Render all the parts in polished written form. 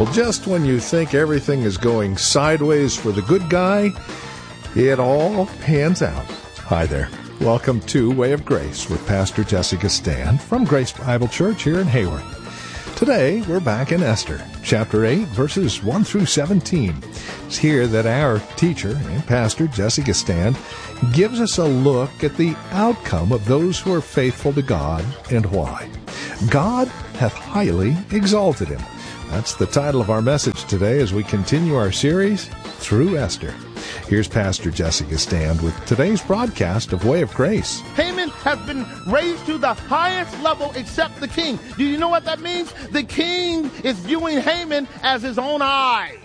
Well, just when you think everything is going sideways for the good guy, it all pans out. Hi there. Welcome to Way of Grace with Pastor Jessica Stan from Grace Bible Church here in Hayward. Today, we're back in Esther, chapter 8, verses 1 through 17. It's here that our teacher and pastor, Jessica Stan, gives us a look at the outcome of those who are faithful to God and why. God hath highly exalted him. That's the title of our message today as we continue our series through Esther. Here's Pastor Jessica Stan with today's broadcast of Way of Grace. Haman has been raised to the highest level except the king. Do you know what that means? The king is viewing Haman as his own eyes.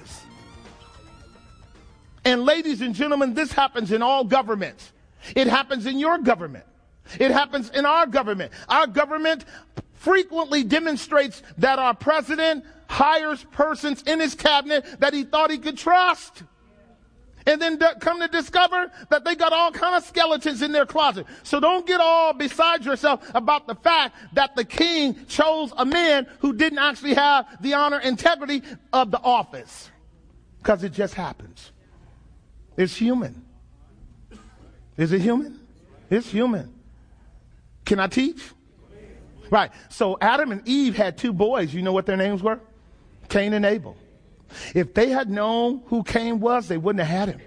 And ladies and gentlemen, this happens in all governments. It happens in your government. It happens in our government. Our government frequently demonstrates that our president hires persons in his cabinet that he thought he could trust. And then come to discover that they got all kind of skeletons in their closet. So don't get all beside yourself about the fact that the king chose a man who didn't actually have the honor and integrity of the office. Because it just happens. It's human. Is it human? It's human. Can I teach? Right. So Adam and Eve had two boys. You know what their names were? Cain and Abel. If they had known who Cain was, they wouldn't have had him.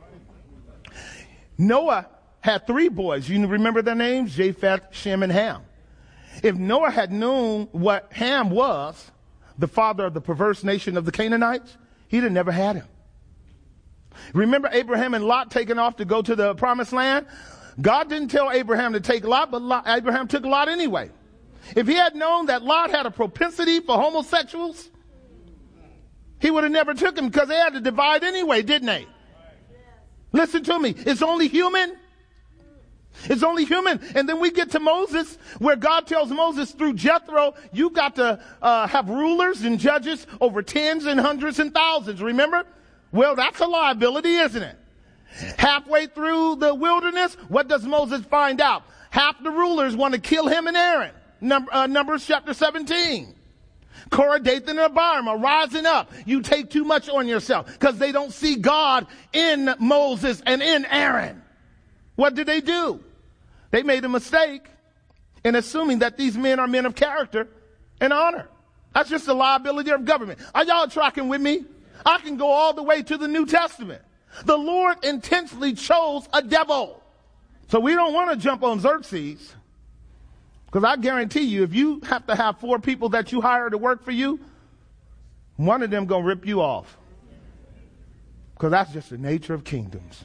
Noah had three boys. You remember their names? Japheth, Shem, and Ham. If Noah had known what Ham was, the father of the perverse nation of the Canaanites, he'd have never had him. Remember Abraham and Lot taking off to go to the promised land? God didn't tell Abraham to take Lot, but Abraham took Lot anyway. If he had known that Lot had a propensity for homosexuals, he would have never took him because they had to divide anyway, didn't they? Listen to me. It's only human. It's only human. And then we get to Moses, where God tells Moses through Jethro, you got to have rulers and judges over tens and hundreds and thousands. Remember? Well, that's a liability, isn't it? Halfway through the wilderness, what does Moses find out? Half the rulers want to kill him and Aaron. Numbers chapter 17. Korah, Dathan, and Abiram are rising up. You take too much on yourself because they don't see God in Moses and in Aaron. What did they do? They made a mistake in assuming that these men are men of character and honor. That's just the liability of government. Are y'all tracking with me? I can go all the way to the New Testament. The Lord intentionally chose a devil. So we don't want to jump on Xerxes. Because I guarantee you, if you have to have 4 people that you hire to work for you, one of them going to rip you off. Because that's just the nature of kingdoms.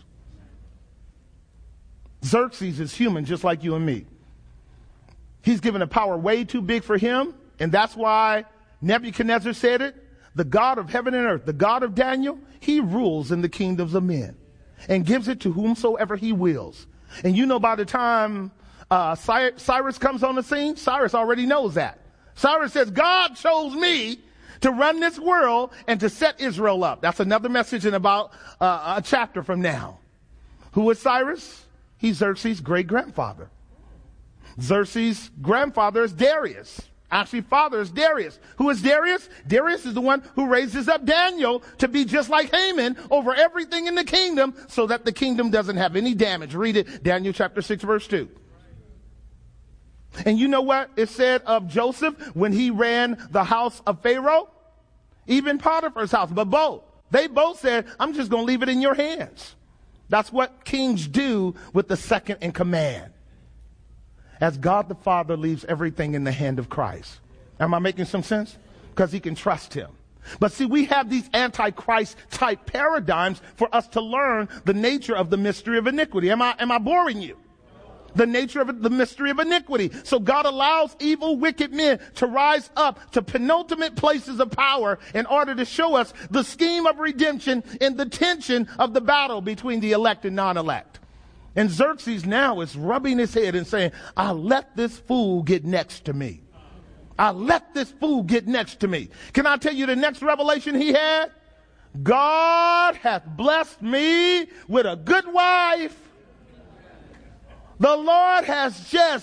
Xerxes is human just like you and me. He's given a power way too big for him. And that's why Nebuchadnezzar said it. The God of heaven and earth, the God of Daniel, he rules in the kingdoms of men and gives it to whomsoever he wills. And you know, by the time Cyrus comes on the scene, Cyrus already knows that. Cyrus says, God chose me to run this world and to set Israel up. That's another message in about a chapter from now. Who is Cyrus? He's Xerxes' great-grandfather. Xerxes' grandfather is Darius. Actually, father is Darius. Who is Darius? Darius is the one who raises up Daniel to be just like Haman over everything in the kingdom so that the kingdom doesn't have any damage. Read it, Daniel chapter 6, verse 2. And you know what it said of Joseph when he ran the house of Pharaoh? Even Potiphar's house, but both. They both said, I'm just going to leave it in your hands. That's what kings do with the second in command. As God the Father leaves everything in the hand of Christ. Am I making some sense? Because he can trust him. But see, we have these antichrist type paradigms for us to learn the nature of the mystery of iniquity. Am I boring you? The nature of the mystery of iniquity. So God allows evil, wicked men to rise up to penultimate places of power in order to show us the scheme of redemption and the tension of the battle between the elect and non-elect. And Xerxes now is rubbing his head and saying, I'll let this fool get next to me. I'll let this fool get next to me. Can I tell you the next revelation he had? God hath blessed me with a good wife. The Lord has just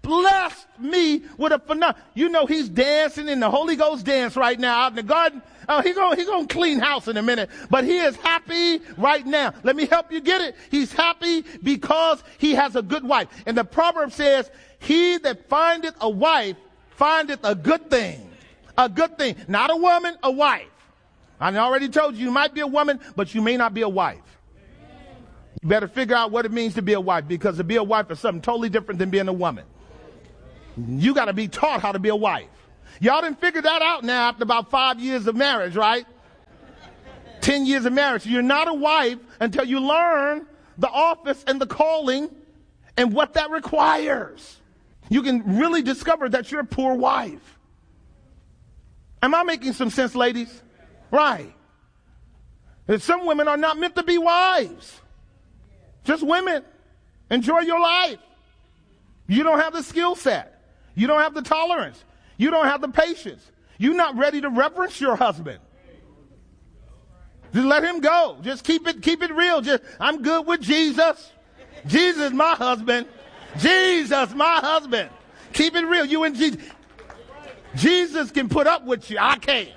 blessed me with a phenomenal. You know, he's dancing in the Holy Ghost dance right now out in the garden. Oh, he's gonna clean house in a minute, but he is happy right now. Let me help you get it. He's happy because he has a good wife. And the proverb says, he that findeth a wife findeth a good thing. A good thing. Not a woman, a wife. I already told you might be a woman, but you may not be a wife. You better figure out what it means to be a wife, because to be a wife is something totally different than being a woman. You got to be taught how to be a wife. Y'all didn't figure that out now after about 5 years of marriage, right? 10 years of marriage. You're not a wife until you learn the office and the calling and what that requires. You can really discover that you're a poor wife. Am I making some sense, ladies? Right. And some women are not meant to be wives. Just women. Enjoy your life. You don't have the skill set. You don't have the tolerance. You don't have the patience. You're not ready to reverence your husband. Just let him go. Just keep it real. I'm good with Jesus. Jesus, my husband. Jesus, my husband. Keep it real. You and Jesus. Jesus can put up with you. I can't.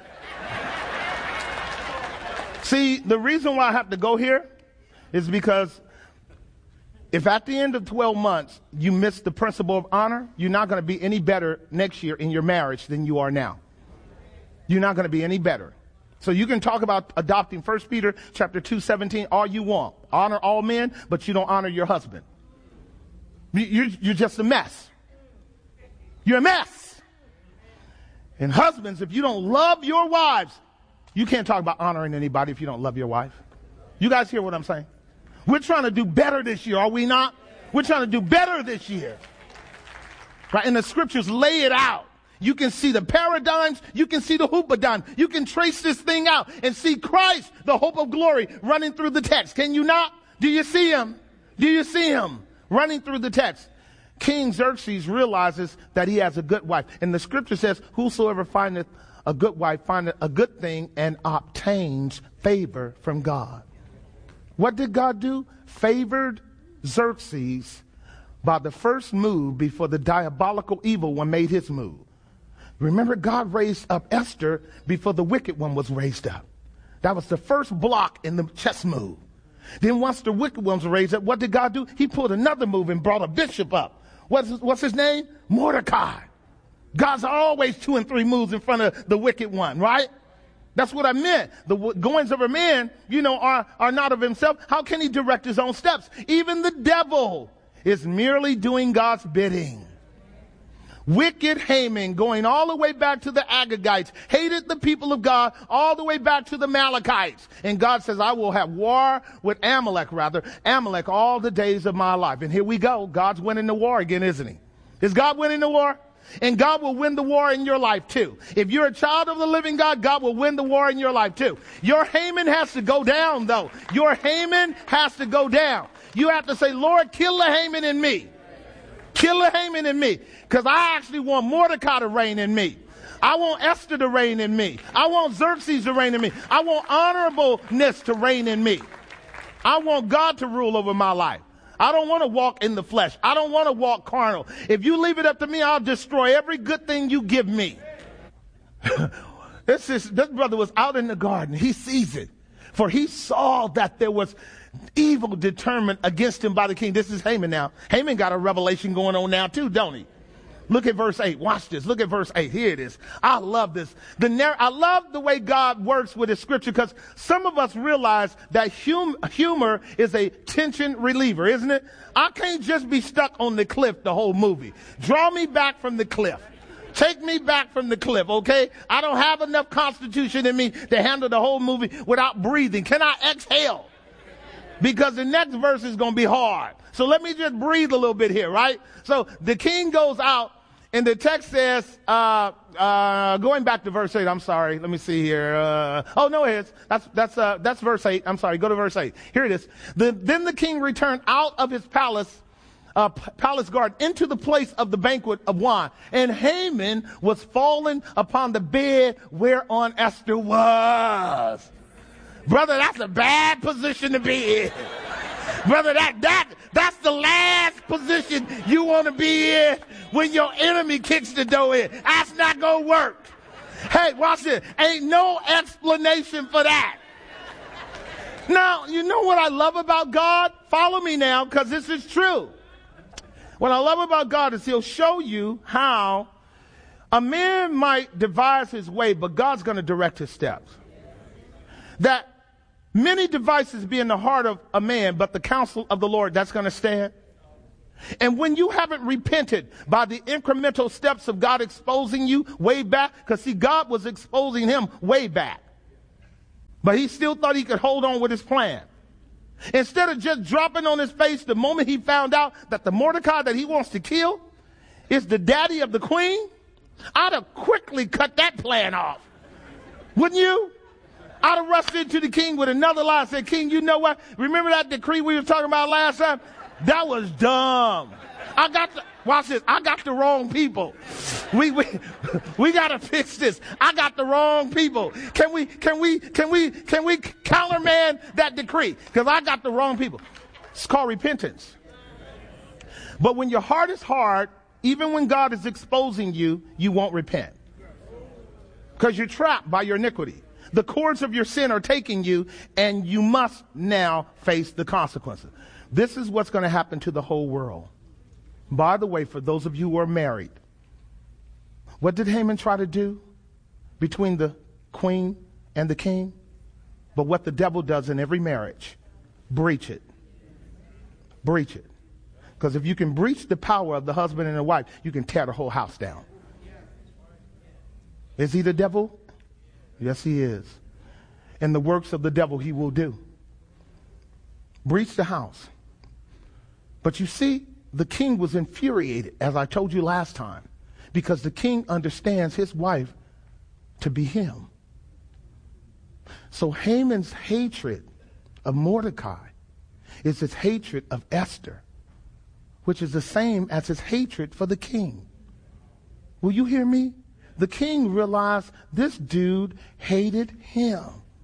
See, the reason why I have to go here is because if at the end of 12 months you miss the principle of honor, you're not going to be any better next year in your marriage than you are now. You're not going to be any better. So you can talk about adopting 1 Peter chapter 2:17 all you want. Honor all men, but you don't honor your husband. You're just a mess. You're a mess. And husbands, if you don't love your wives, you can't talk about honoring anybody if you don't love your wife. You guys hear what I'm saying? We're trying to do better this year, are we not? We're trying to do better this year. Right? And the scriptures lay it out. You can see the paradigms. You can see the hoopadime. You can trace this thing out and see Christ, the hope of glory, running through the text. Can you not? Do you see him? Do you see him running through the text? King Xerxes realizes that he has a good wife. And the scripture says, whosoever findeth a good wife findeth a good thing and obtains favor from God. What did God do? Favored Xerxes by the first move before the diabolical evil one made his move. Remember, God raised up Esther before the wicked one was raised up. That was the first block in the chess move. Then once the wicked one was raised up, what did God do? He pulled another move and brought a bishop up. What's his name? Mordecai. God's always 2 and 3 moves in front of the wicked one, right? That's what I meant. The goings of a man, are not of himself. How can he direct his own steps? Even the devil is merely doing God's bidding. Wicked Haman, going all the way back to the Agagites, hated the people of God all the way back to the Amalekites. And God says, I will have war with Amalek all the days of my life. And here we go. God's winning the war again, isn't he? Is God winning the war? And God will win the war in your life too. If you're a child of the living God, God will win the war in your life too. Your Haman has to go down though. Your Haman has to go down. You have to say, Lord, kill the Haman in me. Kill the Haman in me. Because I actually want Mordecai to reign in me. I want Esther to reign in me. I want Xerxes to reign in me. I want honorableness to reign in me. I want God to rule over my life. I don't want to walk in the flesh. I don't want to walk carnal. If you leave it up to me, I'll destroy every good thing you give me. This brother was out in the garden. He sees it. For he saw that there was evil determined against him by the king. This is Haman now. Haman got a revelation going on now too, don't he? Look at verse 8. Watch this. Look at verse 8. Here it is. I love this. I love the way God works with his scripture, because some of us realize that humor is a tension reliever, isn't it? I can't just be stuck on the cliff the whole movie. Draw me back from the cliff. Take me back from the cliff, okay? I don't have enough constitution in me to handle the whole movie without breathing. Can I exhale? Because the next verse is going to be hard. So let me just breathe a little bit here, right? So the king goes out. And the text says, going back to verse 8, I'm sorry, let me see here. No, it is. That's verse 8. I'm sorry, go to verse 8. Here it is. Then the king returned out of his palace garden into the place of the banquet of wine. And Haman was fallen upon the bed whereon Esther was. Brother, that's a bad position to be in. Brother, that's the last position you want to be in when your enemy kicks the door in. That's not going to work. Hey, watch this. Ain't no explanation for that. Now, you know what I love about God? Follow me now, because this is true. What I love about God is he'll show you how a man might devise his way, but God's going to direct his steps. That many devices be in the heart of a man, but the counsel of the Lord, that's going to stand. And when you haven't repented by the incremental steps of God exposing you way back, because see, God was exposing him way back, but he still thought he could hold on with his plan. Instead of just dropping on his face the moment he found out that the Mordecai that he wants to kill is the daddy of the queen, I'd have quickly cut that plan off. Wouldn't you? I'd have rushed into the king with another lie and said, King, you know what? Remember that decree we were talking about last time? That was dumb. Watch this. I got the wrong people. We got to fix this. I got the wrong people. Can we countermand that decree? Because I got the wrong people. It's called repentance. But when your heart is hard, even when God is exposing you, you won't repent. Because you're trapped by your iniquity. The cords of your sin are taking you, and you must now face the consequences. This is what's going to happen to the whole world. By the way, for those of you who are married, what did Haman try to do between the queen and the king? But what the devil does in every marriage, breach it. Breach it. Because if you can breach the power of the husband and the wife, you can tear the whole house down. Is he the devil? Yes, he is. And the works of the devil he will do. Breach the house. But you see, the king was infuriated, as I told you last time, because the king understands his wife to be him. So Haman's hatred of Mordecai is his hatred of Esther, which is the same as his hatred for the king. Will you hear me? The king realized this dude hated him.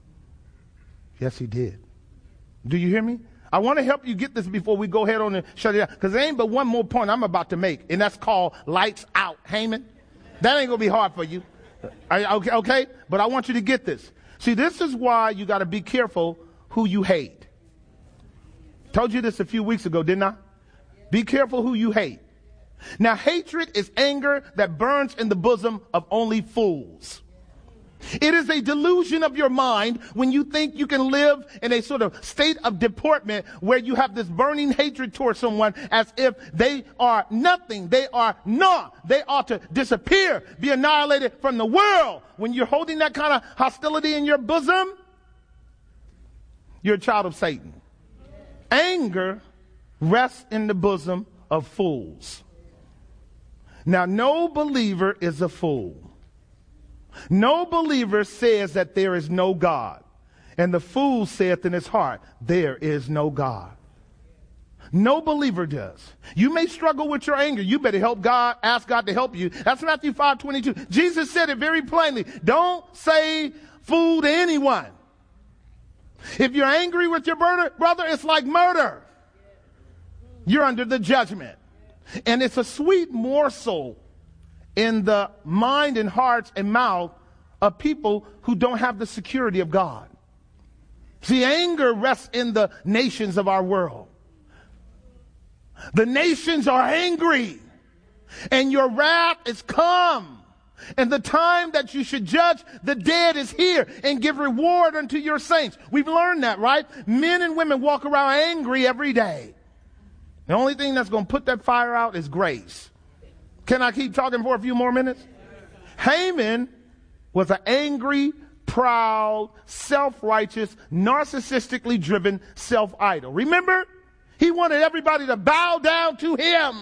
Yes, he did. Do you hear me? I want to help you get this before we go ahead on and shut it down. Because there ain't but one more point I'm about to make, and that's called lights out, Haman. That ain't going to be hard for you. Okay? But I want you to get this. See, this is why you got to be careful who you hate. Told you this a few weeks ago, didn't I? Be careful who you hate. Now, hatred is anger that burns in the bosom of only fools. It is a delusion of your mind when you think you can live in a sort of state of deportment where you have this burning hatred towards someone as if they are nothing, they are naught, they ought to disappear, be annihilated from the world. When you're holding that kind of hostility in your bosom, you're a child of Satan. Anger rests in the bosom of fools. Now, no believer is a fool. No believer says that there is no God. And the fool saith in his heart, there is no God. No believer does. You may struggle with your anger. You better help God, ask God to help you. That's Matthew 5:22. Jesus said it very plainly. Don't say fool to anyone. If you're angry with your brother, it's like murder. You're under the judgment. And it's a sweet morsel in the mind and hearts and mouth of people who don't have the security of God. See, anger rests in the nations of our world. The nations are angry, and your wrath is come. And the time that you should judge the dead is here and give reward unto your saints. We've learned that, right? Men and women walk around angry every day. The only thing that's going to put that fire out is grace. Can I keep talking for a few more minutes? Haman was an angry, proud, self-righteous, narcissistically driven self-idol. Remember? He wanted everybody to bow down to him.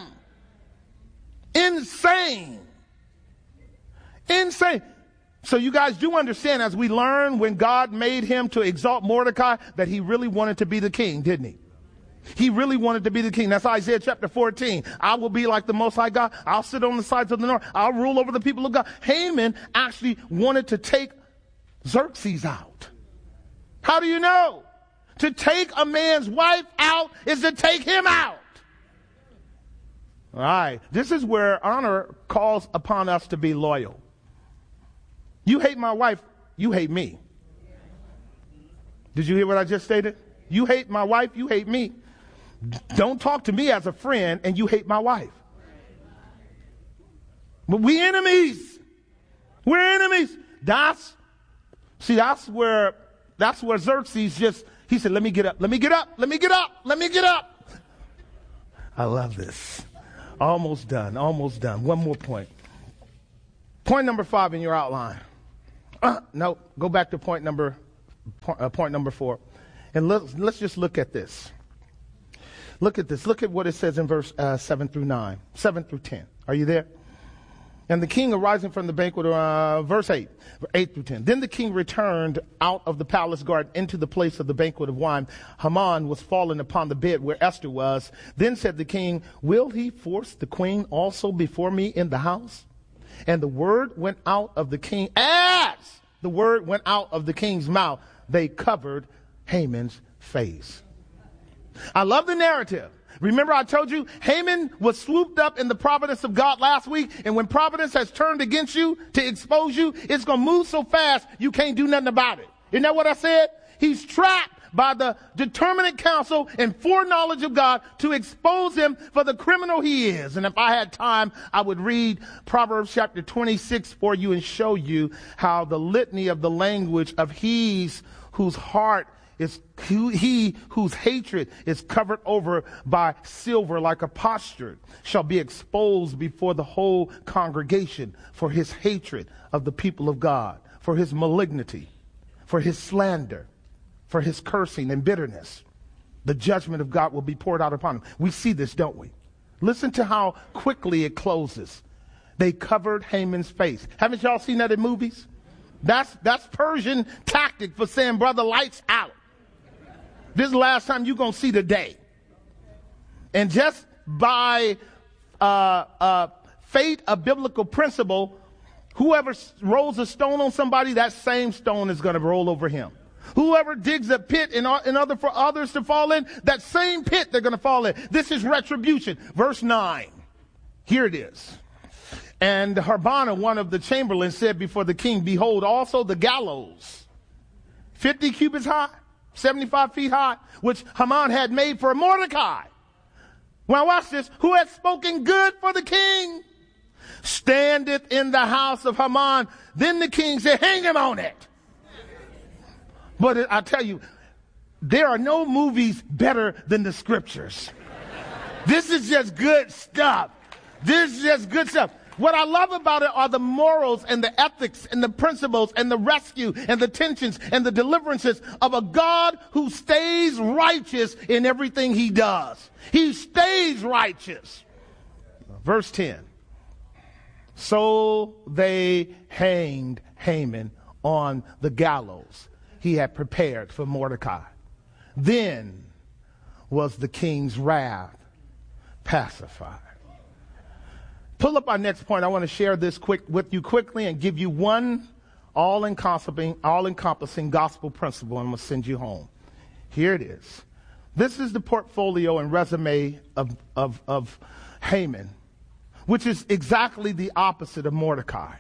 Insane. Insane. So you guys do understand, as we learn when God made him to exalt Mordecai, that he really wanted to be the king, didn't he? He really wanted to be the king. That's Isaiah chapter 14. I will be like the Most High God. I'll sit on the sides of the north. I'll rule over the people of God. Haman actually wanted to take Xerxes out. How do you know? To take a man's wife out is to take him out. All right. This is where honor calls upon us to be loyal. You hate my wife, you hate me. Did you hear what I just stated? You hate my wife, you hate me. Don't talk to me as a friend and you hate my wife. But we enemies. We're enemies. That's where Xerxes he said, let me get up. I love this. Almost done. One more point. Point number 5 in your outline. No, go back to point number 4. And let's just look at this. Look at this. Look at what it says in verse 7 through 10. Are you there? And the king arising from the banquet, verse 8 through 10. Then the king returned out of the palace garden into the place of the banquet of wine. Haman was fallen upon the bed where Esther was. Then said the king, will he force the queen also before me in the house? And the word went out of the king, as the word went out of the king's mouth, they covered Haman's face. I love the narrative. Remember I told you Haman was swooped up in the providence of God last week, and when providence has turned against you to expose you, it's going to move so fast you can't do nothing about it. Isn't that what I said? He's trapped by the determinate counsel and foreknowledge of God to expose him for the criminal he is. And if I had time, I would read Proverbs chapter 26 for you and show you how the litany of the language of whose heart is he whose hatred is covered over by silver like a potsherd shall be exposed before the whole congregation for his hatred of the people of God, for his malignity, for his slander, for his cursing and bitterness. The judgment of God will be poured out upon him. We see this, don't we? Listen to how quickly it closes. They covered Haman's face. Haven't y'all seen that in movies? That's Persian tactic for saying, brother, lights out. This is the last time you're going to see the day. And just by fate, a biblical principle, whoever rolls a stone on somebody, that same stone is going to roll over him. Whoever digs a pit in order for others to fall in, that same pit they're going to fall in. This is retribution. Verse 9. Here it is. And Harbana, one of the chamberlains, said before the king, behold, also the gallows, 50 cubits high, 75 feet high, which Haman had made for Mordecai. Well, watch this. Who had spoken good for the king, standeth in the house of Haman. Then the king said, hang him on it. But I tell you, there are no movies better than the scriptures. This is just good stuff. This is just good stuff. What I love about it are the morals and the ethics and the principles and the rescue and the tensions and the deliverances of a God who stays righteous in everything he does. He stays righteous. Verse 10. So they hanged Haman on the gallows he had prepared for Mordecai. Then was the king's wrath pacified. Pull up our next point. I want to share this with you quickly and give you one all-encompassing gospel principle, and I'm going to send you home. Here it is. This is the portfolio and resume of Haman, which is exactly the opposite of Mordecai.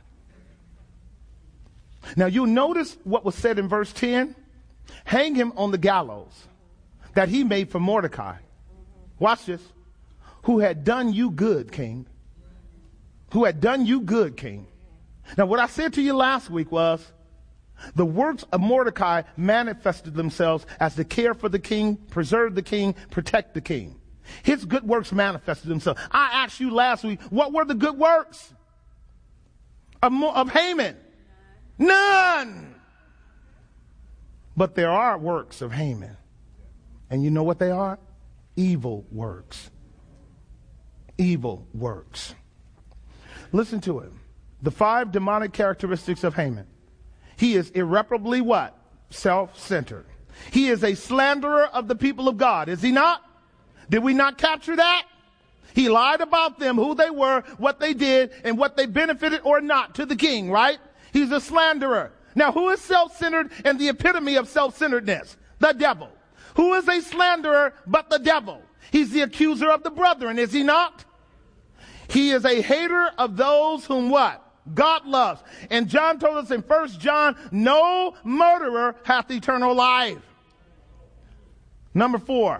Now, you'll notice what was said in verse 10. Hang him on the gallows that he made for Mordecai. Watch this. Who had done you good, king. Who had done you good, king. Now, what I said to you last week was the works of Mordecai manifested themselves as the care for the king, preserve the king, protect the king. His good works manifested themselves. I asked you last week, what were the good works of Haman? None. But there are works of Haman. And you know what they are? Evil works. Evil works. Listen to him. The 5 demonic characteristics of Haman. He is irreparably what? Self-centered. He is a slanderer of the people of God. Is he not? Did we not capture that? He lied about them, who they were, what they did, and what they benefited or not to the king, right? He's a slanderer. Now, who is self-centered and the epitome of self-centeredness? The devil. Who is a slanderer but the devil? He's the accuser of the brethren, is he not? He is a hater of those whom what? God loves. And John told us in 1 John, no murderer hath eternal life. Number 4.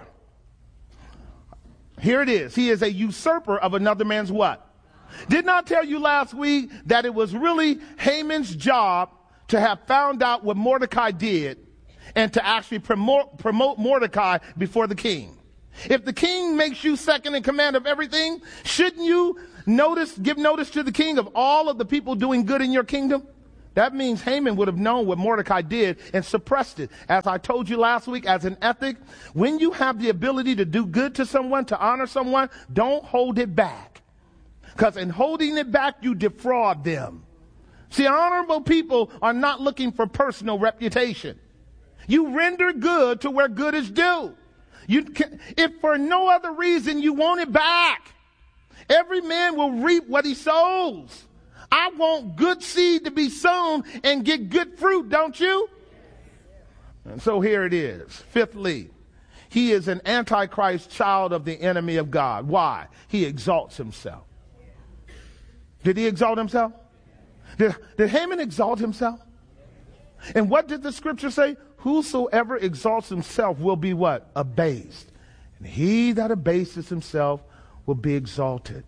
Here it is. He is a usurper of another man's what? Did not tell you last week that it was really Haman's job to have found out what Mordecai did and to actually promote Mordecai before the king. If the king makes you second in command of everything, shouldn't you give notice to the king of all of the people doing good in your kingdom? That means Haman would have known what Mordecai did and suppressed it. As I told you last week, as an ethic, when you have the ability to do good to someone, to honor someone, don't hold it back. Because in holding it back, you defraud them. See, honorable people are not looking for personal reputation. You render good to where good is due. If for no other reason, you want it back. Every man will reap what he sows. I want good seed to be sown and get good fruit, don't you? And so here it is. Fifthly, he is an antichrist, child of the enemy of God. Why? He exalts himself. Did he exalt himself? Did Haman exalt himself? And what did the scripture say? Whosoever exalts himself will be what? Abased. And he that abases himself will be exalted.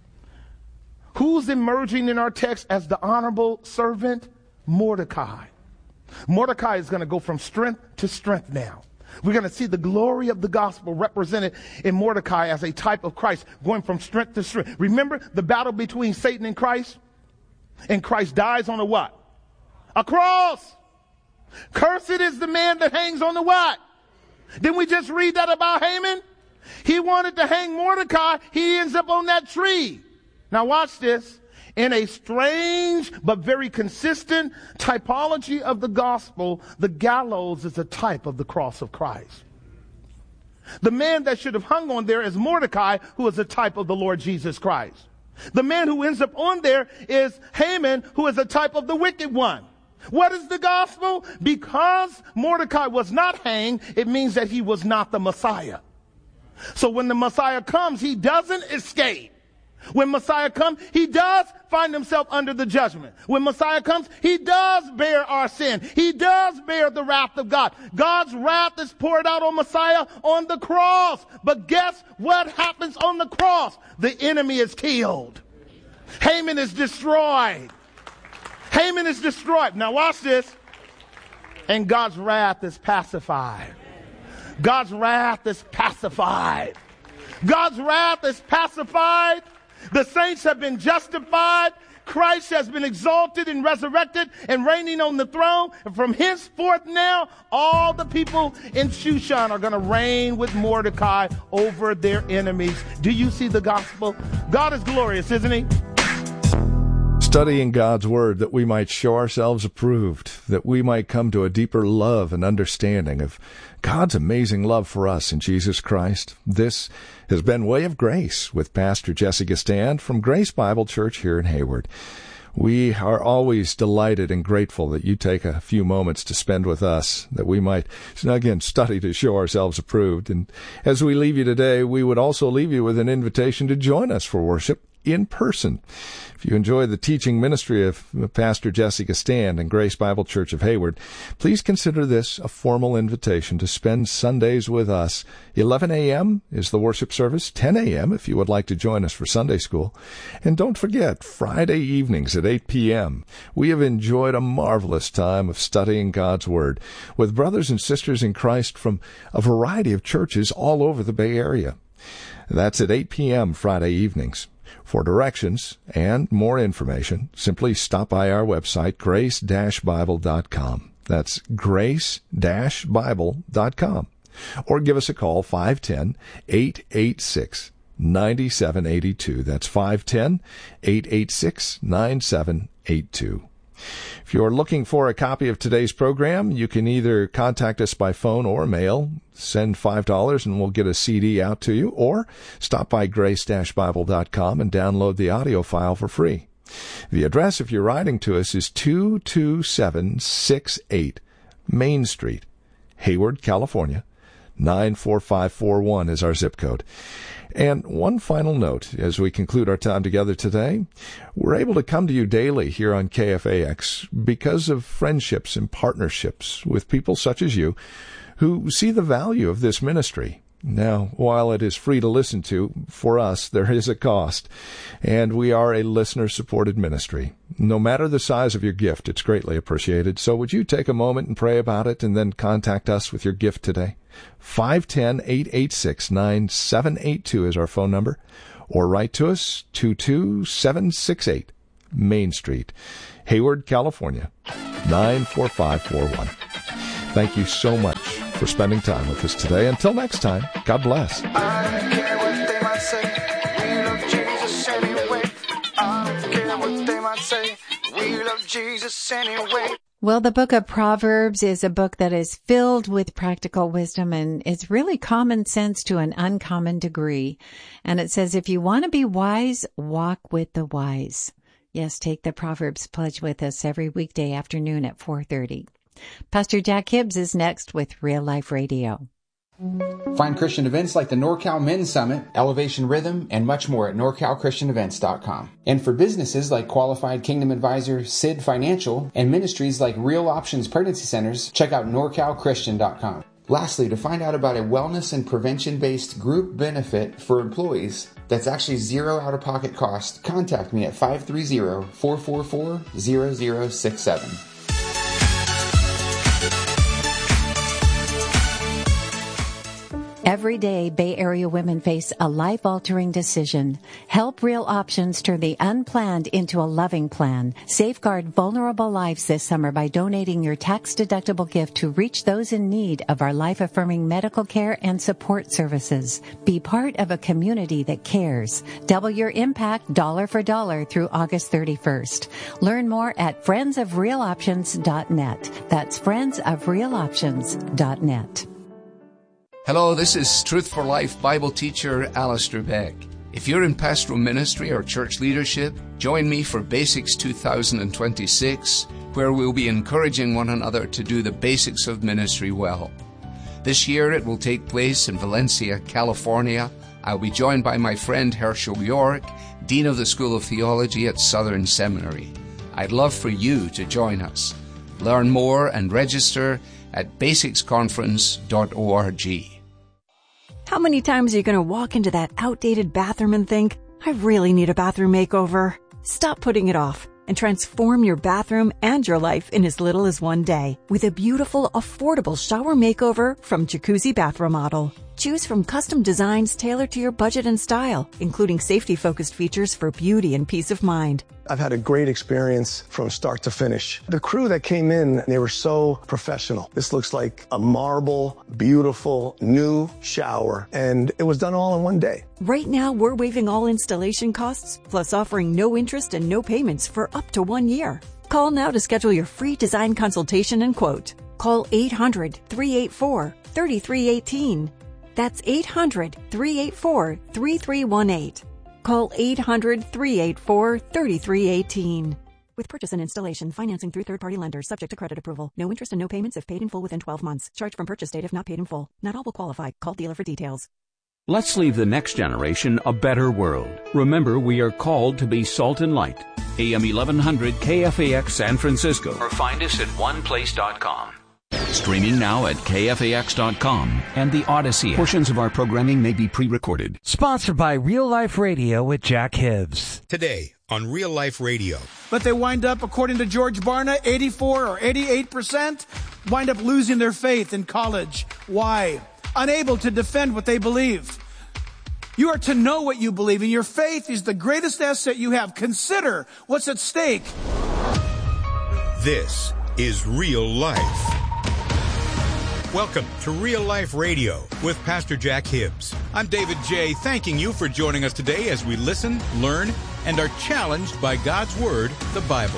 Who's emerging in our text as the honorable servant? Mordecai. Mordecai is going to go from strength to strength now. We're going to see the glory of the gospel represented in Mordecai as a type of Christ, going from strength to strength. Remember the battle between Satan and Christ? And Christ dies on a what? A cross. Cursed is the man that hangs on the what? Didn't we just read that about Haman? He wanted to hang Mordecai. He ends up on that tree. Now watch this. In a strange but very consistent typology of the gospel, the gallows is a type of the cross of Christ. The man that should have hung on there is Mordecai, who is a type of the Lord Jesus Christ. The man who ends up on there is Haman, who is a type of the wicked one. What is the gospel? Because Mordecai was not hanged, it means that he was not the Messiah. So when the Messiah comes, he doesn't escape. When Messiah comes, he does find himself under the judgment. When Messiah comes, he does bear our sin. He does bear the wrath of God. God's wrath is poured out on Messiah on the cross. But guess what happens on the cross? The enemy is killed. Haman is destroyed. Haman is destroyed. Now watch this. And God's wrath is pacified. God's wrath is pacified. God's wrath is pacified. The saints have been justified. Christ has been exalted and resurrected and reigning on the throne. And from henceforth now, all the people in Shushan are going to reign with Mordecai over their enemies. Do you see the gospel? God is glorious, isn't he? Studying God's Word that we might show ourselves approved, that we might come to a deeper love and understanding of God's amazing love for us in Jesus Christ. This has been Way of Grace with Pastor Jesse Gastan from Grace Bible Church here in Hayward. We are always delighted and grateful that you take a few moments to spend with us, that we might, again, study to show ourselves approved. And as we leave you today, we would also leave you with an invitation to join us for worship in person. If you enjoy the teaching ministry of Pastor Jesse Gastan and Grace Bible Church of Hayward, please consider this a formal invitation to spend Sundays with us. 11 a.m. is the worship service, 10 a.m. if you would like to join us for Sunday school. And don't forget, Friday evenings at 8 p.m. we have enjoyed a marvelous time of studying God's Word with brothers and sisters in Christ from a variety of churches all over the Bay Area. That's at 8 p.m. Friday evenings. For directions and more information, simply stop by our website, grace-bible.com. That's grace-bible.com. Or give us a call, 510-886-9782. That's 510-886-9782. If you're looking for a copy of today's program, you can either contact us by phone or mail. Send $5 and we'll get a CD out to you, or stop by grace-bible.com and download the audio file for free. The address, if you're writing to us, is 22768 Main Street, Hayward, California, 94541 is our zip code. And one final note as we conclude our time together today. We're able to come to you daily here on KFAX because of friendships and partnerships with people such as you who see the value of this ministry. Now, while it is free to listen to, for us, there is a cost, and we are a listener-supported ministry. No matter the size of your gift, it's greatly appreciated. So would you take a moment and pray about it and then contact us with your gift today? 510-886-9782 is our phone number, or write to us, 22768 Main Street, Hayward, California, 94541. Thank you so much for spending time with us today. Until next time, God bless. I don't care what they might say. We love Jesus anyway. I don't care what they might say. We love Jesus anyway. Well, the book of Proverbs is a book that is filled with practical wisdom, and it's really common sense to an uncommon degree. And it says, if you want to be wise, walk with the wise. Yes, take the Proverbs Pledge with us every weekday afternoon at 4:30. Pastor Jack Hibbs is next with Real Life Radio. Find Christian events like the NorCal Men's Summit, Elevation Rhythm, and much more at NorCalChristianEvents.com. And for businesses like Qualified Kingdom Advisor, Sid Financial, and ministries like Real Options Pregnancy Centers, check out NorCalChristian.com. Lastly, to find out about a wellness and prevention-based group benefit for employees that's actually zero out-of-pocket cost, contact me at 530-444-0067. Every day, Bay Area women face a life-altering decision. Help Real Options turn the unplanned into a loving plan. Safeguard vulnerable lives this summer by donating your tax-deductible gift to reach those in need of our life-affirming medical care and support services. Be part of a community that cares. Double your impact dollar for dollar through August 31st. Learn more at friendsofrealoptions.net. That's friendsofrealoptions.net. Hello, this is Truth for Life Bible teacher Alistair Beck. If you're in pastoral ministry or church leadership, join me for Basics 2026, where we'll be encouraging one another to do the basics of ministry well. This year it will take place in Valencia, California. I'll be joined by my friend Herschel York, Dean of the School of Theology at Southern Seminary. I'd love for you to join us. Learn more and register at basicsconference.org. How many times are you going to walk into that outdated bathroom and think, I really need a bathroom makeover? Stop putting it off and transform your bathroom and your life in as little as one day with a beautiful, affordable shower makeover from Jacuzzi Bath Remodel. Choose from custom designs tailored to your budget and style, including safety-focused features for beauty and peace of mind. I've had a great experience from start to finish. The crew that came in, they were so professional. This looks like a marble, beautiful, new shower, and it was done all in one day. Right now, we're waiving all installation costs, plus offering no interest and no payments for up to 1 year. Call now to schedule your free design consultation and quote. Call 800-384-3318. That's 800-384-3318. Call 800-384-3318. With purchase and installation, financing through third-party lenders, subject to credit approval. No interest and no payments if paid in full within 12 months. Charged from purchase date if not paid in full. Not all will qualify. Call dealer for details. Let's leave the next generation a better world. Remember, we are called to be salt and light. AM 1100 KFAX San Francisco. Or find us at oneplace.com. Streaming now at KFAX.com and the Odyssey app. Portions of our programming may be pre-recorded. Sponsored by Real Life Radio with Jack Hibbs. Today on Real Life Radio. But they wind up, according to George Barna, 84 or 88% wind up losing their faith in college. Why? Unable to defend what they believe. You are to know what you believe, and your faith is the greatest asset you have. Consider what's at stake. This is Real Life. Welcome to Real Life Radio with Pastor Jack Hibbs. I'm David J., thanking you for joining us today as we listen, learn, and are challenged by God's Word, the Bible.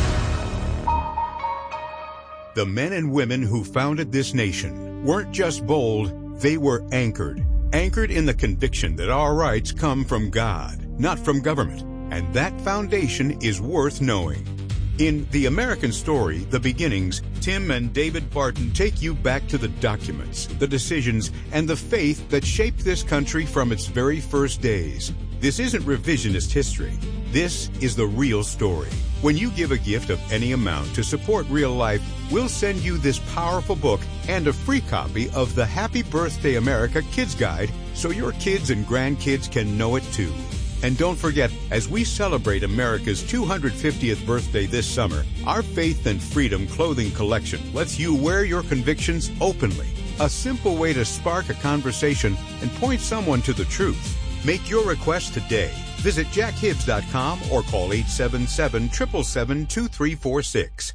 The men and women who founded this nation weren't just bold, they were anchored in the conviction that our rights come from God, not from government, and that foundation is worth knowing. In The American Story, The Beginnings, Tim and David Barton take you back to the documents, the decisions, and the faith that shaped this country from its very first days. This isn't revisionist history. This is the real story. When you give a gift of any amount to support Real Life, we'll send you this powerful book and a free copy of the Happy Birthday America Kids Guide so your kids and grandkids can know it too. And don't forget, as we celebrate America's 250th birthday this summer, our Faith and Freedom clothing collection lets you wear your convictions openly. A simple way to spark a conversation and point someone to the truth. Make your request today. Visit jackhibbs.com or call 877-777-2346.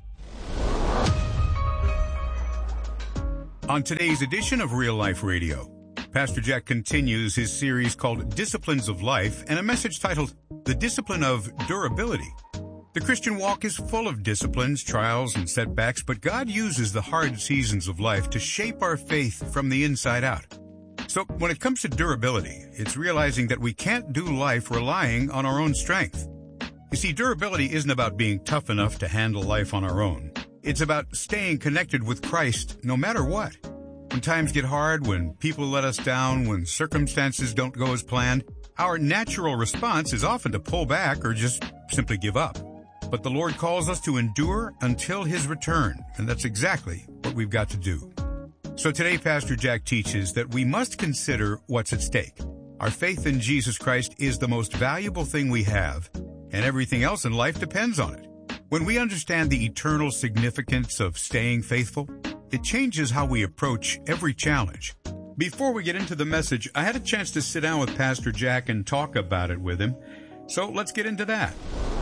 On today's edition of Real Life Radio, Pastor Jack continues his series called Disciplines of Life and a message titled The Discipline of Durability. The Christian walk is full of disciplines, trials, and setbacks, but God uses the hard seasons of life to shape our faith from the inside out. So when it comes to durability, it's realizing that we can't do life relying on our own strength. You see, durability isn't about being tough enough to handle life on our own. It's about staying connected with Christ no matter what. When times get hard, when people let us down, when circumstances don't go as planned, our natural response is often to pull back or just simply give up. But the Lord calls us to endure until His return, and that's exactly what we've got to do. So today, Pastor Jack teaches that we must consider what's at stake. Our faith in Jesus Christ is the most valuable thing we have, and everything else in life depends on it. When we understand the eternal significance of staying faithful, it changes how we approach every challenge. Before we get into the message, I had a chance to sit down with Pastor Jack and talk about it with him. So let's get into that.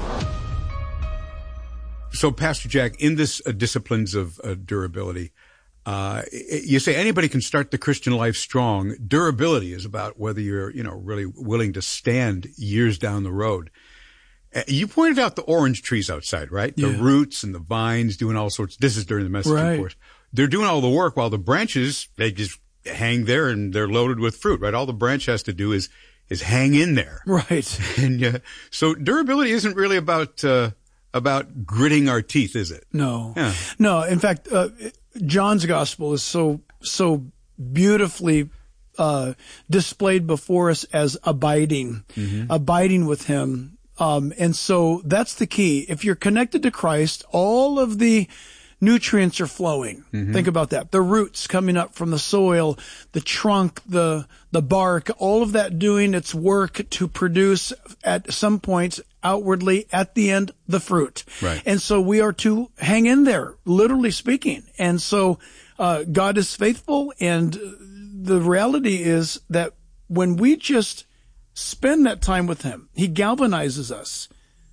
So, Pastor Jack, in this disciplines of durability, you say anybody can start the Christian life strong. Durability is about whether you're, really willing to stand years down the road. You pointed out the orange trees outside, right? Yeah. The roots and the vines doing all sorts. This is during the message, right. Of course. They're doing all the work while the branches, they just hang there and they're loaded with fruit, right? All the branch has to do is hang in there. Right. And so durability isn't really about gritting our teeth, is it? No. Yeah. No. In fact, John's gospel is so beautifully displayed before us as abiding with Him. And so that's the key. If you're connected to Christ, all of the nutrients are flowing. Mm-hmm. Think about that. The roots coming up from the soil, the trunk, the bark, all of that doing its work to produce at some points outwardly at the end, the fruit. Right. And so we are to hang in there, literally speaking. And so, God is faithful. And the reality is that when we just spend that time with Him, He galvanizes us,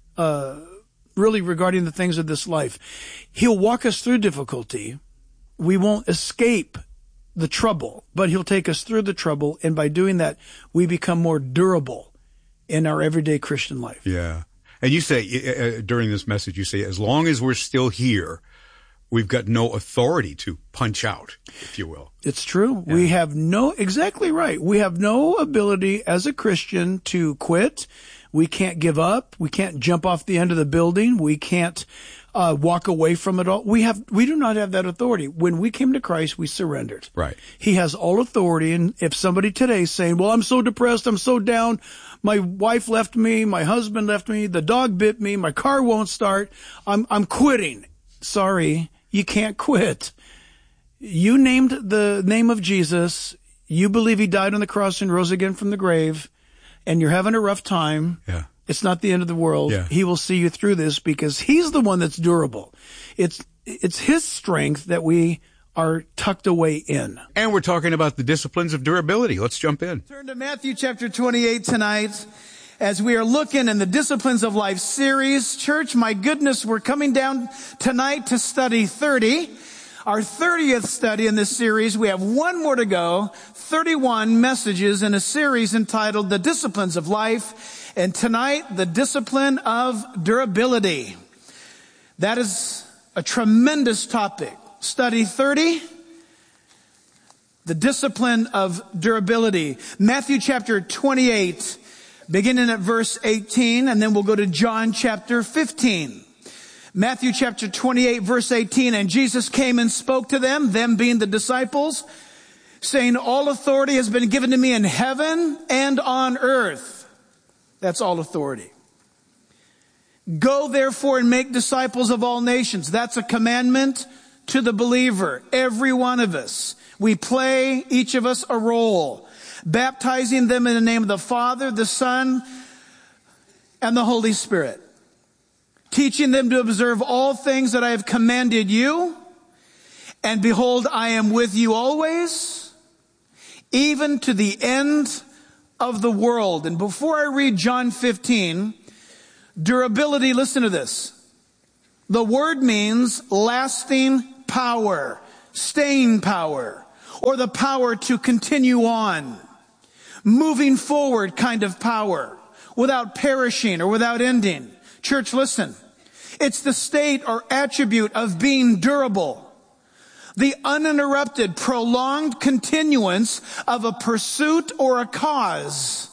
really regarding the things of this life. He'll walk us through difficulty. We won't escape the trouble, but He'll take us through the trouble. And by doing that, we become more durable in our everyday Christian life. Yeah. And you say, during this message, you say, as long as we're still here, we've got no authority to punch out, if you will. It's true. Yeah. We have exactly right. We have no ability as a Christian to quit. We can't give up. We can't jump off the end of the building. We can't walk away from it all. We do not have that authority. When we came to Christ, we surrendered. Right. He has all authority. And if somebody today is saying, well, I'm so depressed, I'm so down, my wife left me, my husband left me, the dog bit me, my car won't start, I'm quitting. Sorry, you can't quit. You named the name of Jesus. You believe He died on the cross and rose again from the grave, and you're having a rough time. Yeah. It's not the end of the world. Yeah. He will see you through this because He's the one that's durable. It's His strength that we are tucked away in. And we're talking about the disciplines of durability. Let's jump in. Turn to Matthew chapter 28 tonight as we are looking in the Disciplines of Life series. Church, my goodness, we're coming down tonight to study 30. Our 30th study in this series. We have one more to go. 31 messages in a series entitled The Disciplines of Life. And tonight, the discipline of durability. That is a tremendous topic. Study 30, the discipline of durability. Matthew chapter 28, beginning at verse 18, and then we'll go to John chapter 15. Matthew chapter 28, verse 18, and Jesus came and spoke to them being the disciples, saying, all authority has been given to me in heaven and on earth. That's all authority. Go therefore and make disciples of all nations. That's a commandment to the believer, every one of us. We play, each of us, a role, baptizing them in the name of the Father, the Son, and the Holy Spirit, teaching them to observe all things that I have commanded you. And behold, I am with you always, even to the end of the world. And before I read John 15, durability, listen to this. The word means lasting power, staying power, or the power to continue on, moving forward kind of power, without perishing or without ending. Church, listen. It's the state or attribute of being durable, the uninterrupted, prolonged continuance of a pursuit or a cause.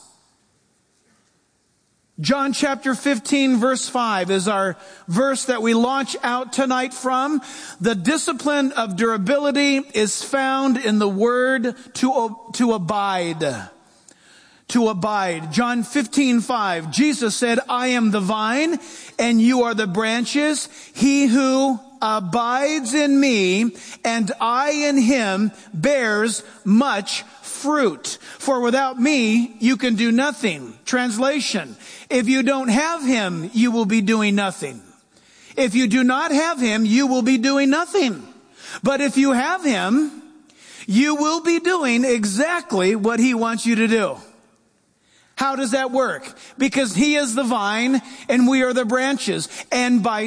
John chapter 15 verse 5 is our verse that we launch out tonight from. The discipline of durability is found in the word to abide. To abide. John 15:5. Jesus said, I am the vine and you are the branches. He who abides in me and I in him bears much fruit. For without me, you can do nothing. Translation. If you don't have him, you will be doing nothing. If you do not have him, you will be doing nothing. But if you have him, you will be doing exactly what he wants you to do. How does that work? Because he is the vine and we are the branches. And by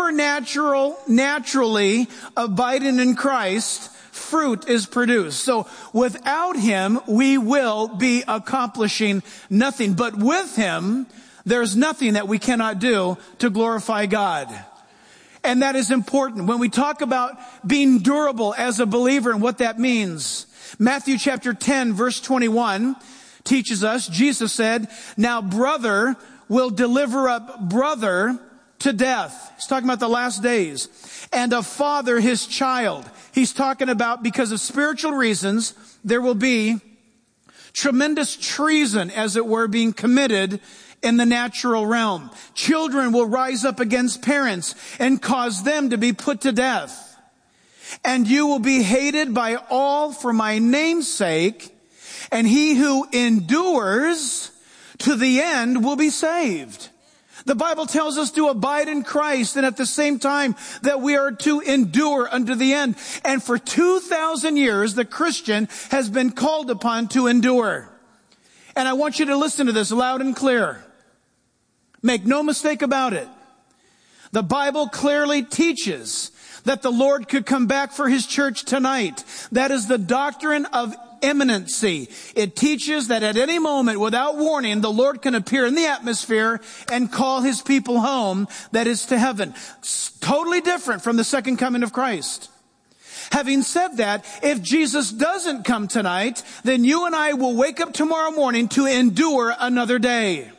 naturally abiding in Christ, fruit is produced. So without him, we will be accomplishing nothing. But with him, there's nothing that we cannot do to glorify God. And that is important. When we talk about being durable as a believer and what that means, Matthew chapter 10, verse 21 teaches us, Jesus said, now brother will deliver up brother to death. He's talking about the last days. And a father his child. He's talking about because of spiritual reasons, there will be tremendous treason, as it were, being committed in the natural realm. Children will rise up against parents and cause them to be put to death. And you will be hated by all for my name's sake. And he who endures to the end will be saved. The Bible tells us to abide in Christ and at the same time that we are to endure unto the end. And for 2,000 years, the Christian has been called upon to endure. And I want you to listen to this loud and clear. Make no mistake about it. The Bible clearly teaches that the Lord could come back for his church tonight. That is the doctrine of imminency. It teaches that at any moment, without warning, the Lord can appear in the atmosphere and call his people home, that is to heaven. It's totally different from the second coming of Christ. Having said that, if Jesus doesn't come tonight, then you and I will wake up tomorrow morning to endure another day.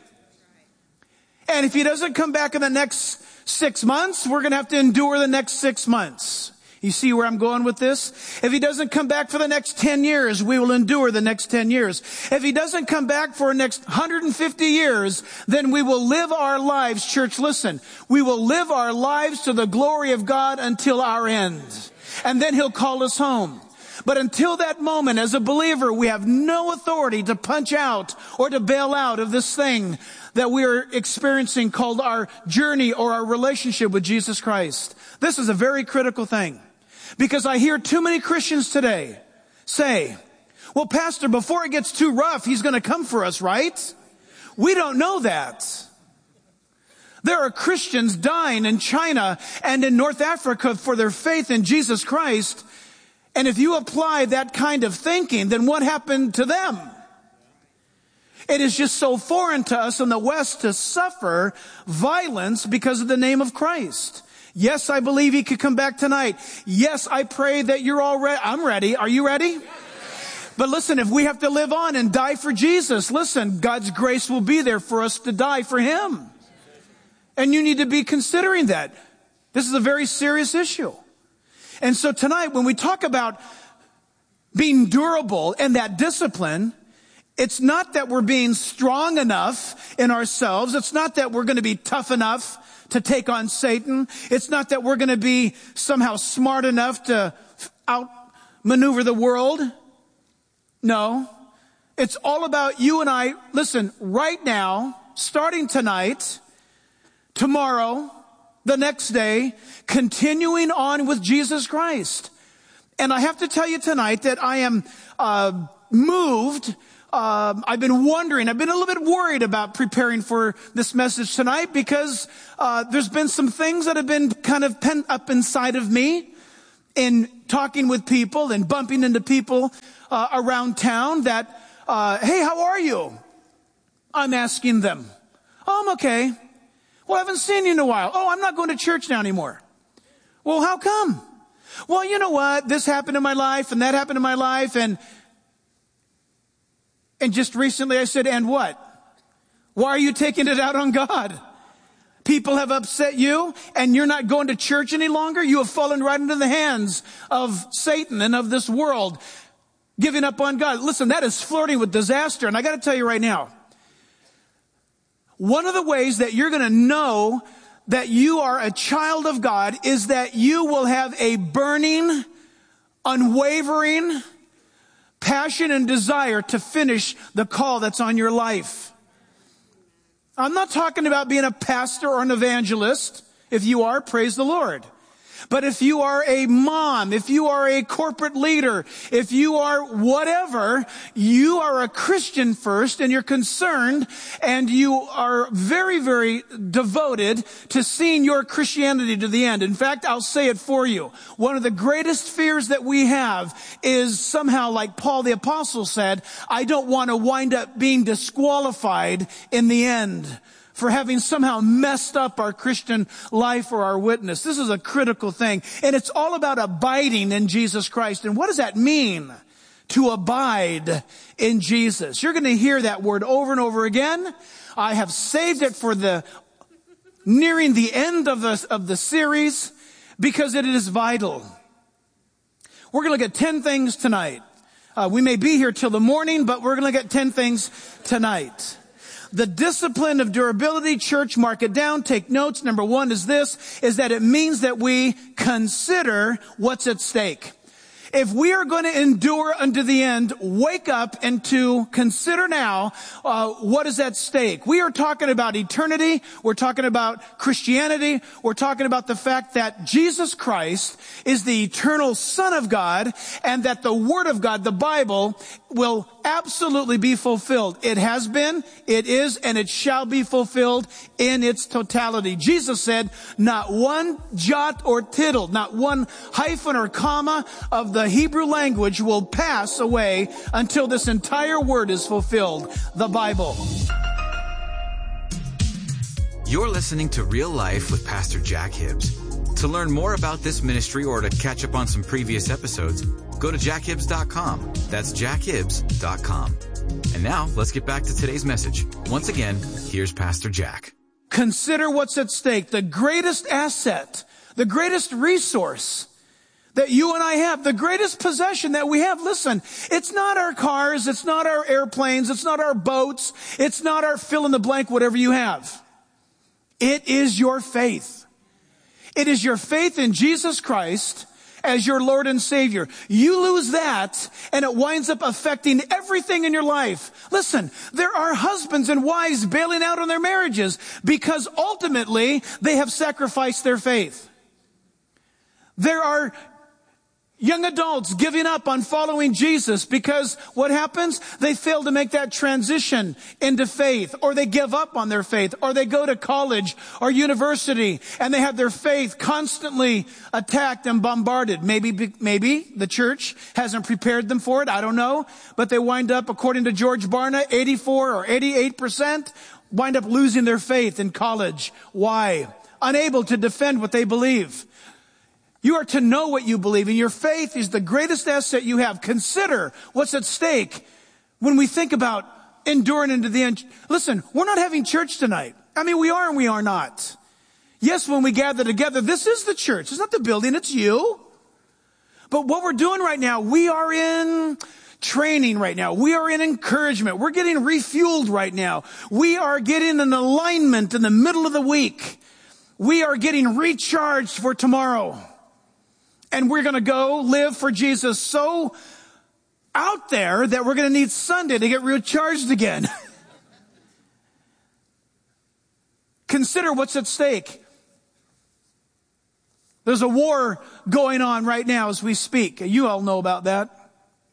And if he doesn't come back in the next 6 months, we're going to have to endure the next 6 months. You see where I'm going with this? If he doesn't come back for the next 10 years, we will endure the next 10 years. If he doesn't come back for the next 150 years, then we will live our lives. Church, listen. We will live our lives to the glory of God until our end. And then he'll call us home. But until that moment, as a believer, we have no authority to punch out or to bail out of this thing that we are experiencing called our journey or our relationship with Jesus Christ. This is a very critical thing. Because I hear too many Christians today say, well, Pastor, before it gets too rough, he's going to come for us, right? We don't know that. There are Christians dying in China and in North Africa for their faith in Jesus Christ. And if you apply that kind of thinking, then what happened to them? It is just so foreign to us in the West to suffer violence because of the name of Christ. Yes, I believe he could come back tonight. Yes, I pray that you're all ready. I'm ready. Are you ready? But listen, if we have to live on and die for Jesus, listen, God's grace will be there for us to die for him. And you need to be considering that. This is a very serious issue. And so tonight, when we talk about being durable and that discipline, it's not that we're being strong enough in ourselves. It's not that we're going to be tough enough to take on Satan. It's not that we're going to be somehow smart enough to outmaneuver the world. No. It's all about you and I. Listen, right now, starting tonight, tomorrow, the next day, continuing on with Jesus Christ. And I have to tell you tonight that I am moved. I've been wondering, I've been a little bit worried about preparing for this message tonight because there's been some things that have been kind of pent up inside of me in talking with people and bumping into people around town that, hey, how are you? I'm asking them. Oh, I'm okay. Well, I haven't seen you in a while. Oh, I'm not going to church now anymore. Well, how come? Well, you know what? This happened in my life and that happened in my life. And just recently I said, and what? Why are you taking it out on God? People have upset you and you're not going to church any longer. You have fallen right into the hands of Satan and of this world, giving up on God. Listen, that is flirting with disaster. And I got to tell you right now, one of the ways that you're going to know that you are a child of God is that you will have a burning, unwavering passion and desire to finish the call that's on your life. I'm not talking about being a pastor or an evangelist. If you are, praise the Lord. But if you are a mom, if you are a corporate leader, if you are whatever, you are a Christian first and you're concerned and you are very, very devoted to seeing your Christianity to the end. In fact, I'll say it for you. One of the greatest fears that we have is somehow, like Paul the Apostle said, I don't want to wind up being disqualified in the end for having somehow messed up our Christian life or our witness. This is a critical thing. And it's all about abiding in Jesus Christ. And what does that mean? To abide in Jesus. You're going to hear that word over and over again. I have saved it for the nearing the end of the series because it is vital. We're going to look at 10 things tonight. We may be here till the morning, but we're going to look at 10 things tonight. The discipline of durability, church, mark it down, take notes. Number one is that it means that we consider what's at stake. If we are going to endure unto the end, wake up and to consider now what is at stake. We are talking about eternity. We're talking about Christianity. We're talking about the fact that Jesus Christ is the eternal Son of God and that the Word of God, the Bible, will absolutely be fulfilled. It has been, it is, and it shall be fulfilled in its totality. Jesus said, not one jot or tittle, not one hyphen or comma of the Hebrew language will pass away until this entire word is fulfilled, the Bible. You're listening to Real Life with Pastor Jack Hibbs. To learn more about this ministry or to catch up on some previous episodes, go to jackhibbs.com. That's jackhibbs.com. And now, let's get back to today's message. Once again, here's Pastor Jack. Consider what's at stake. The greatest asset, the greatest resource that you and I have, the greatest possession that we have. Listen, it's not our cars, it's not our airplanes, it's not our boats, it's not our fill in the blank, whatever you have. It is your faith. It is your faith in Jesus Christ as your Lord and Savior. You lose that and it winds up affecting everything in your life. Listen, there are husbands and wives bailing out on their marriages because ultimately they have sacrificed their faith. There are young adults giving up on following Jesus because what happens? They fail to make that transition into faith, or they give up on their faith, or they go to college or university and they have their faith constantly attacked and bombarded. Maybe the church hasn't prepared them for it. I don't know. But they wind up, according to George Barna, 84 or 88% wind up losing their faith in college. Why? Unable to defend what they believe. You are to know what you believe, and your faith is the greatest asset you have. Consider what's at stake when we think about enduring into the end. Listen, we're not having church tonight. I mean, we are and we are not. Yes, when we gather together, this is the church. It's not the building, it's you. But what we're doing right now, we are in training right now. We are in encouragement. We're getting refueled right now. We are getting an alignment in the middle of the week. We are getting recharged for tomorrow. And we're going to go live for Jesus so out there that we're going to need Sunday to get recharged again. Consider what's at stake. There's a war going on right now as we speak. You all know about that.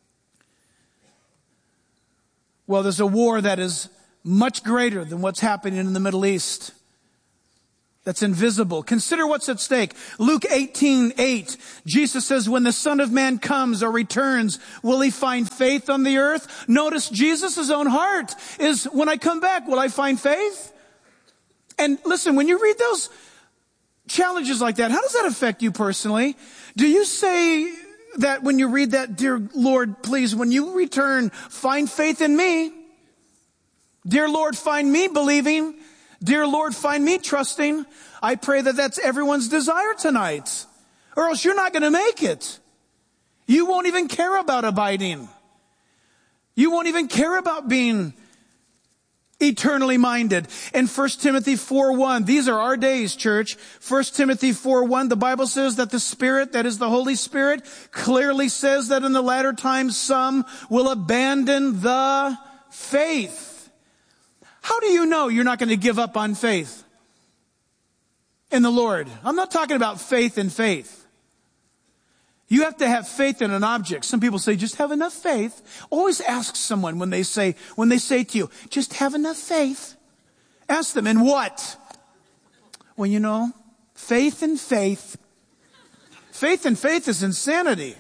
Well, there's a war that is much greater than what's happening in the Middle East. That's invisible. Consider what's at stake. Luke 18:8. Jesus says, when the Son of Man comes or returns, will he find faith on the earth? Notice Jesus' own heart is, when I come back, will I find faith? And listen, when you read those challenges like that, how does that affect you personally? Do you say that when you read that, dear Lord, please, when you return, find faith in me? Dear Lord, find me believing. Dear Lord, find me trusting. I pray that that's everyone's desire tonight, or else you're not going to make it. You won't even care about abiding. You won't even care about being eternally minded. In 1 Timothy 4:1, these are our days, church. 1 Timothy 4:1, the Bible says that the Spirit, that is the Holy Spirit, clearly says that in the latter times some will abandon the faith. How do you know you're not going to give up on faith in the Lord? I'm not talking about faith in faith. You have to have faith in an object. Some people say, just have enough faith. Always ask someone when they say to you, just have enough faith. Ask them, in what? Well, you know, faith in faith. Faith in faith is insanity.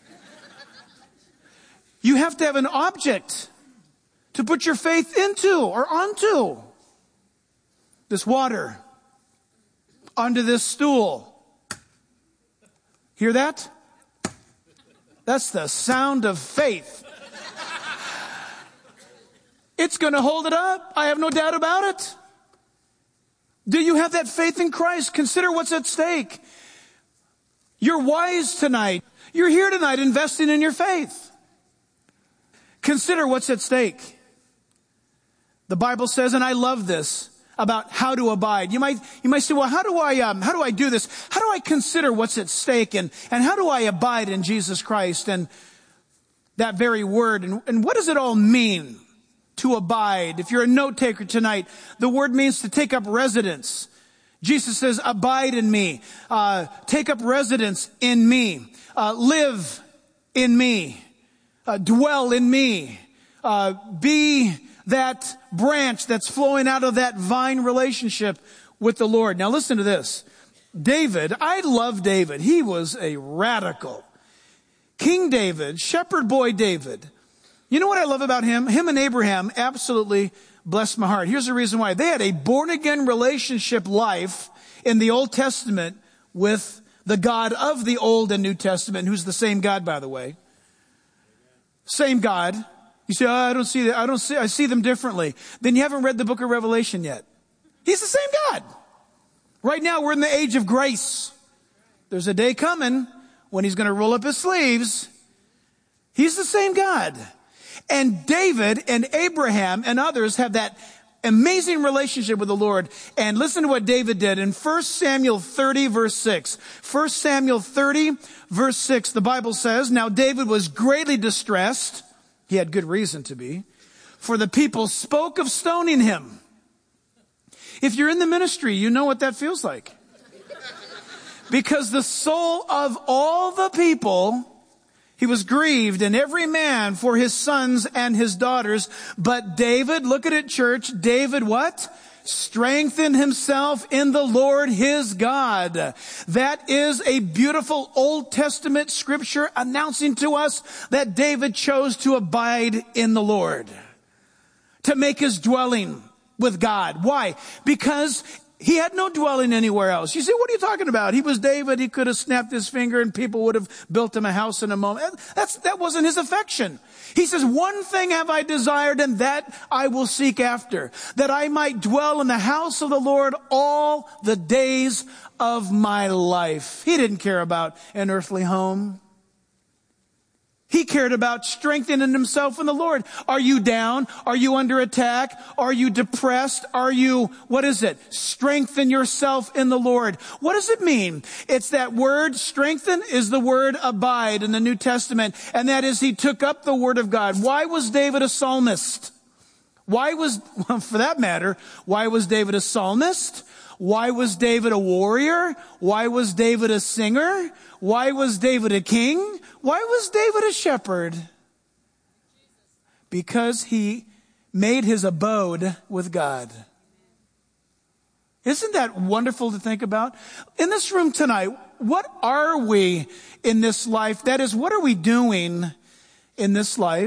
You have to have an object to put your faith into or onto. This water, onto this stool. Hear that? That's the sound of faith. It's going to hold it up. I have no doubt about it. Do you have that faith in Christ? Consider what's at stake. You're wise tonight. You're here tonight investing in your faith. Consider what's at stake. The Bible says, and I love this, about how to abide. You might say, well, how do I do this? How do I consider what's at stake and how do I abide in Jesus Christ and that very word? And what does it all mean to abide? If you're a note taker tonight, the word means to take up residence. Jesus says, abide in me, take up residence in me, live in me, dwell in me, be that branch that's flowing out of that vine relationship with the Lord. Now listen to this. David, I love David. He was a radical. King David, shepherd boy David. You know what I love about him? Him and Abraham absolutely blessed my heart. Here's the reason why. They had a born-again relationship life in the Old Testament with the God of the Old and New Testament, who's the same God, by the way. Same God. You say, I don't see that. I see them differently. Then you haven't read the book of Revelation yet. He's the same God. Right now, we're in the age of grace. There's a day coming when he's going to roll up his sleeves. He's the same God. And David and Abraham and others have that amazing relationship with the Lord. And listen to what David did in 1 Samuel 30, verse 6. 1 Samuel 30, verse 6, the Bible says, now David was greatly distressed. He had good reason to be. For the people spoke of stoning him. If you're in the ministry, you know what that feels like. Because the soul of all the people, he was grieved, and every man for his sons and his daughters. But David, look at it, church. David what? Strengthened himself in the Lord his God. That is a beautiful Old Testament scripture announcing to us that David chose to abide in the Lord, to make his dwelling with God. Why? Because He had no dwelling anywhere else. You say, what are you talking about? He was David. He could have snapped his finger and people would have built him a house in a moment. That wasn't his affection. He says, one thing have I desired, and that I will seek after, that I might dwell in the house of the Lord all the days of my life. He didn't care about an earthly home. He cared about strengthening himself in the Lord. Are you down? Are you under attack? Are you depressed? Are you, what is it? Strengthen yourself in the Lord. What does it mean? It's that word, strengthen, is the word abide in the New Testament. And that is, he took up the word of God. Why was David a psalmist? For that matter, why was David a psalmist? Why was David a warrior? Why was David a singer? Why was David a king? Why was David a shepherd? Because he made his abode with God. Isn't that wonderful to think about? In this room tonight, what are we in this life? That is, what are we doing in this life?